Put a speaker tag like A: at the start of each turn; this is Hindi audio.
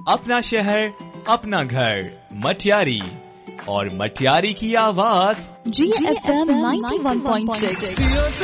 A: अपना शहर, अपना घर, मटियारी, और मटियारी की आवाज
B: GFM 91.6।